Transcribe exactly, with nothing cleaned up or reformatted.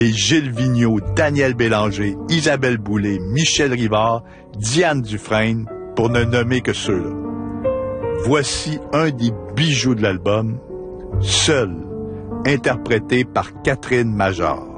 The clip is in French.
Et Gilles Vigneault, Daniel Bélanger, Isabelle Boulay, Michel Rivard, Diane Dufresne, pour ne nommer que ceux-là. Voici un des bijoux de l'album, Seul, interprété par Catherine Major.